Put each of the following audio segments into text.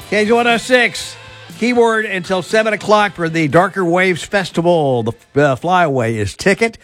KZ106. Keyword until 7 o'clock for the Darker Waves Festival. The flyaway is Ticket.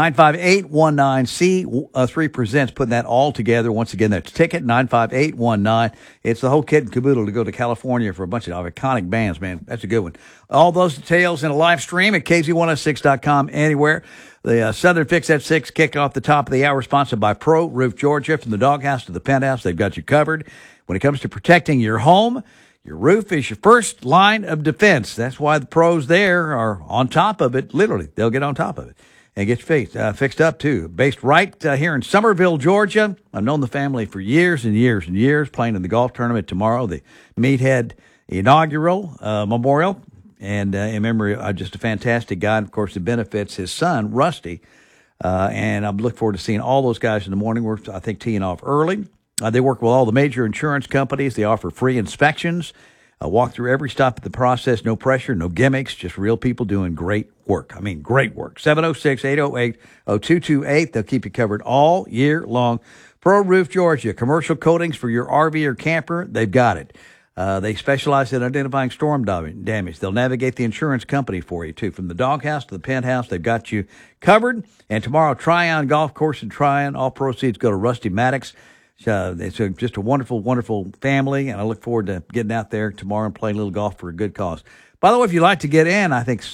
95819C3 presents putting that all together. Once again, that's Ticket 95819. It's the whole kit and caboodle to go to California for a bunch of iconic bands, man. That's a good one. All those details in a live stream at KZ106.com anywhere. The Southern Fix at 6 kick off the top of the hour, sponsored by Pro Roof Georgia. From the doghouse to the penthouse, they've got you covered. When it comes to protecting your home, your roof is your first line of defense. That's why the pros there are on top of it. Literally, they'll get on top of it and get fixed up, too. Based right here in Somerville, Georgia. I've known the family for years and years and years, playing in the golf tournament tomorrow, the Meathead inaugural memorial. And in memory of just a fantastic guy. And, of course, it benefits his son, Rusty. And I'm looking forward to seeing all those guys in the morning. We're, I think, teeing off early. They work with all the major insurance companies. They offer free inspections, walk through every stop of the process, no pressure, no gimmicks, just real people doing great work. I mean, great work. 706-808-0228. They'll keep you covered all year long. Pro Roof Georgia, commercial coatings for your RV or camper, they've got it. They specialize in identifying storm damage. They'll navigate the insurance company for you, too. From the doghouse to the penthouse, they've got you covered. And tomorrow, Tryon Golf Course in Tryon. All proceeds go to Rusty Maddox. It's just a wonderful, wonderful family, and I look forward to getting out there tomorrow and playing a little golf for a good cause. By the way, if you'd like to get in, I think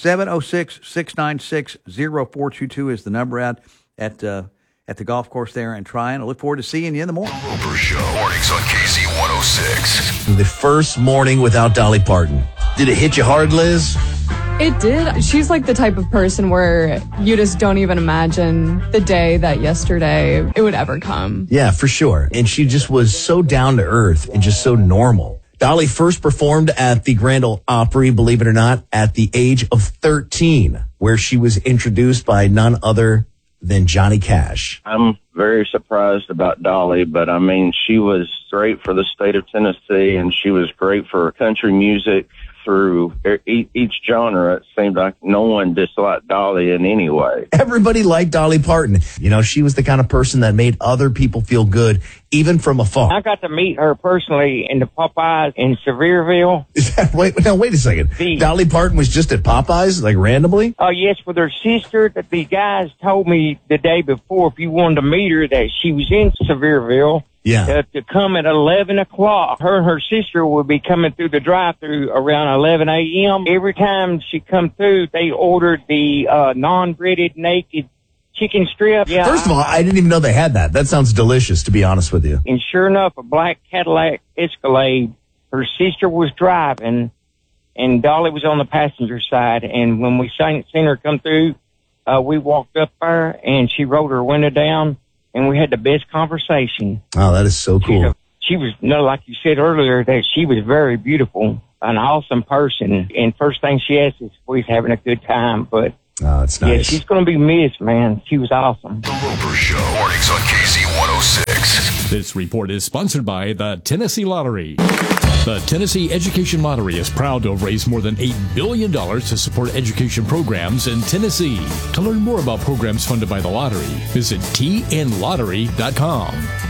706-696-0422 is the number out at the golf course there in Tryon. I look forward to seeing you in the morning. Roper Show, mornings on KZ106. The first morning without Dolly Parton. Did it hit you hard, Liz? It did. She's like the type of person where you just don't even imagine the day that yesterday it would ever come. Yeah, for sure. And she just was so down to earth and just so normal. Dolly first performed at the Grand Ole Opry, believe it or not, at the age of 13, where she was introduced by none other than Johnny Cash. I'm very surprised about Dolly, but I mean, she was great for the state of Tennessee, and she was great for country music. Through each genre, it seemed like no one disliked Dolly in any way. Everybody liked Dolly Parton. You know, she was the kind of person that made other people feel good, even from afar. I got to meet her personally in the Popeyes in Sevierville. Wait a second. Dolly Parton was just at Popeyes, like randomly? Oh, yes, with her sister. That the guys told me the day before, if you wanted to meet her, that she was in Sevierville. Yeah. To come at 11 o'clock. Her and her sister would be coming through the drive-thru around 11 a.m. Every time she come through, they ordered the non-breaded naked chicken strip. Yeah. First of all, I didn't even know they had that. That sounds delicious, to be honest with you. And sure enough, a black Cadillac Escalade. Her sister was driving, and Dolly was on the passenger side. And when we seen her come through, we walked up there, and she rolled her window down. And we had the best conversation. Oh, that is so cool. She was, like you said earlier, that she was very beautiful, an awesome person. And first thing she asked is if we was having a good time. But oh, it's nice. Yeah, she's going to be missed, man. She was awesome. The Roper Show, mornings on KZ106. This report is sponsored by the Tennessee Lottery. The Tennessee Education Lottery is proud to have raised more than $8 billion to support education programs in Tennessee. To learn more about programs funded by the lottery, visit tnlottery.com.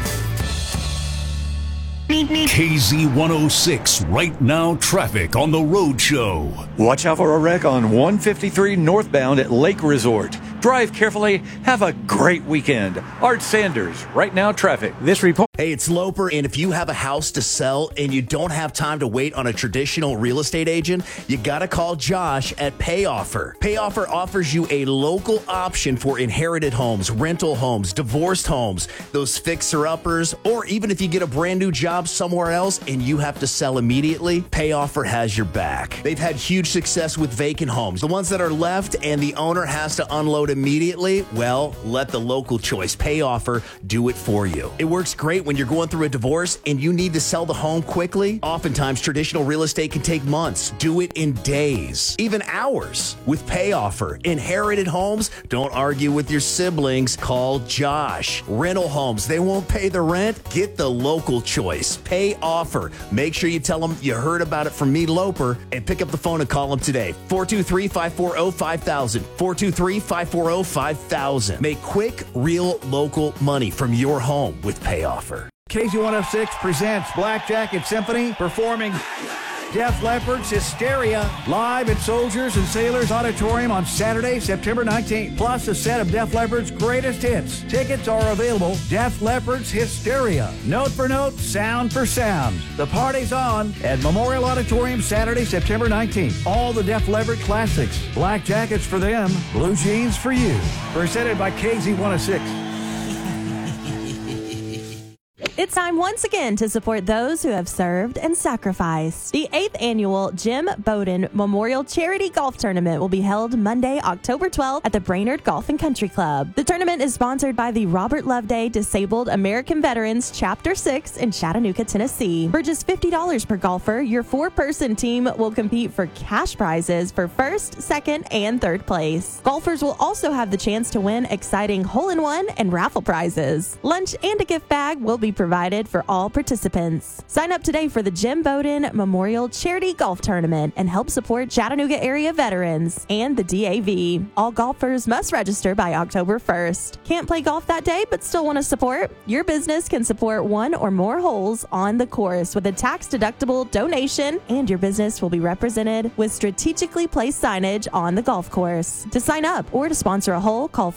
KZ106 Right Now traffic on the road show. Watch out for a wreck on 153 northbound at Lake Resort. Drive carefully. Have a great weekend. Art Sanders, Right Now traffic. This report. Hey, it's Loper, and if you have a house to sell and you don't have time to wait on a traditional real estate agent, you gotta call Josh at PayOffer. PayOffer offers you a local option for inherited homes, rental homes, divorced homes, those fixer-uppers, or even if you get a brand new job somewhere else and you have to sell immediately, PayOffer has your back. They've had huge success with vacant homes. The ones that are left and the owner has to unload immediately, well, let the local choice, PayOffer, do it for you. It works great when you're going through a divorce and you need to sell the home quickly. Oftentimes, traditional real estate can take months. Do it in days, even hours. With PayOffer, inherited homes, don't argue with your siblings. Call Josh. Rental homes, they won't pay the rent. Get the local choice, PayOffer. Make sure you tell them you heard about it from me, Loper, and pick up the phone and call them today. 423-540-5000. 423-540-5000. Make quick, real, local money from your home with PayOffer. KZ106 presents Black Jacket Symphony performing Def Leppard's Hysteria, live at Soldiers and Sailors Auditorium on Saturday, September 19th. Plus a set of Def Leppard's greatest hits. Tickets are available. Def Leppard's Hysteria. Note for note, sound for sound. The party's on at Memorial Auditorium Saturday, September 19th. All the Def Leppard classics. Black jackets for them, blue jeans for you. Presented by KZ106. It's time once again to support those who have served and sacrificed. The 8th annual Jim Bowden Memorial Charity Golf Tournament will be held Monday, October 12th at the Brainerd Golf and Country Club. The tournament is sponsored by the Robert Loveday Disabled American Veterans Chapter 6 in Chattanooga, Tennessee. For just $50 per golfer, your 4-person team will compete for cash prizes for first, second, and third place. Golfers will also have the chance to win exciting hole-in-one and raffle prizes. Lunch and a gift bag will be provided for all participants. Sign up today for the Jim Bowden Memorial Charity Golf Tournament and help support Chattanooga area veterans and the DAV. All golfers must register by October 1st. Can't play golf that day but still want to support? Your business can support one or more holes on the course with a tax-deductible donation, and your business will be represented with strategically placed signage on the golf course. To sign up or to sponsor a hole, call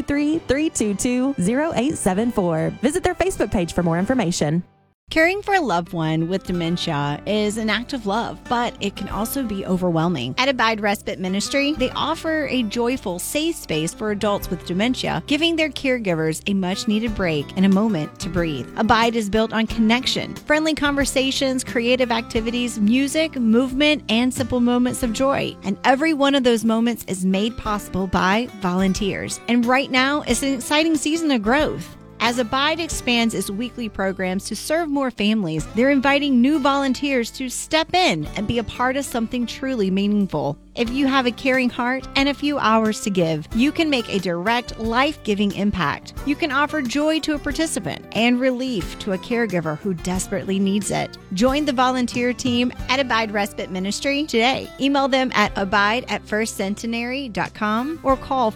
423-322-0874. Visit their Facebook page for more information. Caring for a loved one with dementia is an act of love, but it can also be overwhelming. At Abide Respite Ministry, they offer a joyful, safe space for adults with dementia, giving their caregivers a much-needed break and a moment to breathe. Abide is built on connection, friendly conversations, creative activities, music, movement, and simple moments of joy. And every one of those moments is made possible by volunteers. And right now, it's an exciting season of growth. As Abide expands its weekly programs to serve more families, they're inviting new volunteers to step in and be a part of something truly meaningful. If you have a caring heart and a few hours to give, you can make a direct, life-giving impact. You can offer joy to a participant and relief to a caregiver who desperately needs it. Join the volunteer team at Abide Respite Ministry today. Email them at abide@firstcentenary.com or call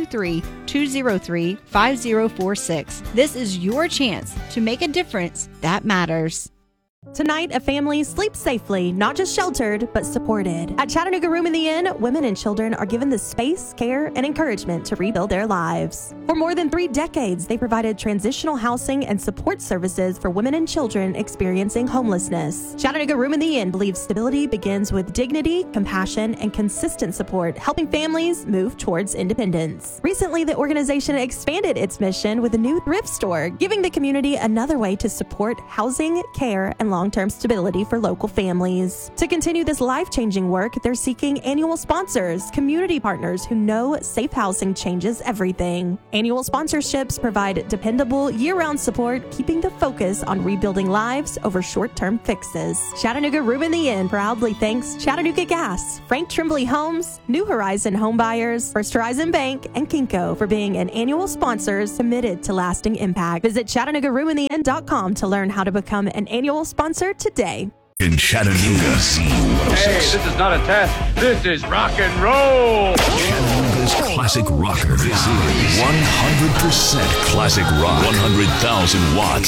423-203-5046. This is your chance to make a difference that matters. Tonight, a family sleeps safely, not just sheltered, but supported. At Chattanooga Room in the Inn, women and children are given the space, care, and encouragement to rebuild their lives. For more than 3 decades, they provided transitional housing and support services for women and children experiencing homelessness. Chattanooga Room in the Inn believes stability begins with dignity, compassion, and consistent support, helping families move towards independence. Recently, the organization expanded its mission with a new thrift store, giving the community another way to support housing, care, and long-term stability for local families. To continue this life-changing work, they're seeking annual sponsors, community partners who know safe housing changes everything. Annual sponsorships provide dependable year-round support, keeping the focus on rebuilding lives over short-term fixes. Chattanooga Room in the Inn proudly thanks Chattanooga Gas, Frank Tremblay Homes, New Horizon Home Buyers, First Horizon Bank, and Kinko for being an annual sponsors committed to lasting impact. Visit ChattanoogaRoomInTheInn.com to learn how to become an annual sponsor today. In Chattanooga, Hey, this is not a test. This is rock and roll. Chattanooga's classic rocker. This is 100% classic rock. 100,000 watts.